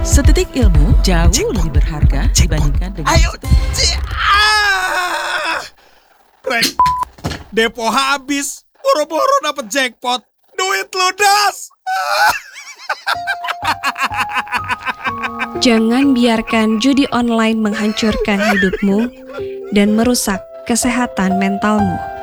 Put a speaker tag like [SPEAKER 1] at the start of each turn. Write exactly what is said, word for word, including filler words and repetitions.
[SPEAKER 1] Sedetik ilmu jauh lebih berharga dibandingkan dengan
[SPEAKER 2] Ayo,
[SPEAKER 1] sedetik-
[SPEAKER 2] ci- ah! Rek, depo habis. Boro-boro dapet jackpot. Duit ludas.
[SPEAKER 3] Jangan biarkan judi online menghancurkan hidupmu dan merusak kesehatan mentalmu.